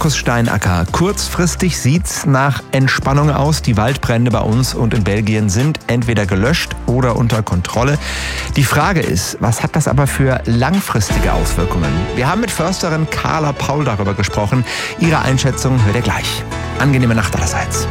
Markus Steinacker. Kurzfristig sieht's nach Entspannung aus. Die Waldbrände bei uns und in Belgien sind entweder gelöscht oder unter Kontrolle. Die Frage ist, was hat das aber für langfristige Auswirkungen? Wir haben mit Försterin Carla Paul darüber gesprochen. Ihre Einschätzung hört ihr gleich. Angenehme Nacht allerseits.